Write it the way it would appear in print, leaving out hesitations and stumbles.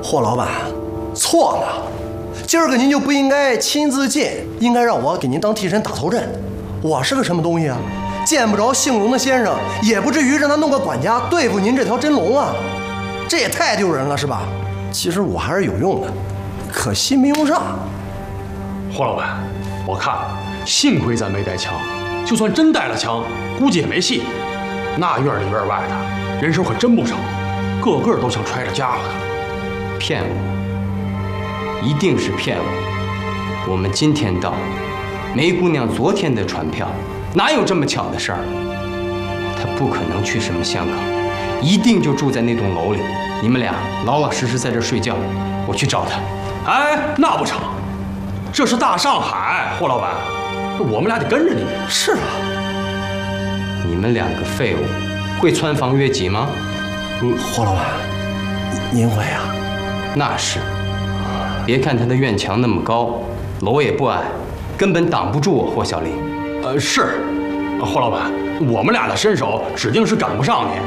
霍老板，错了，今儿个您就不应该亲自进，应该让我给您当替身打头阵。我是个什么东西啊？见不着姓龙的先生，也不至于让他弄个管家对付您这条真龙啊！这也太丢人了，是吧？其实我还是有用的，可惜没用上。 霍老板，我看幸亏咱没带枪，就算真带了枪，估计也没戏。那院里院外的人手可真不少，个个都像揣着家伙的。 骗我，一定是骗我。我们今天到，梅姑娘昨天的船票，哪有这么巧的事儿？她不可能去什么香港，一定就住在那栋楼里。你们俩老老实实在这睡觉，我去找她。 哎，那不成，这是大上海，霍老板，我们俩得跟着你。 是啊， 你们两个废物，会穿防越级吗？ 霍老板，您会啊？ 那是。别看他的院墙那么高，楼也不矮，根本挡不住我霍小玲。 是，霍老板，我们俩的身手指定是赶不上你。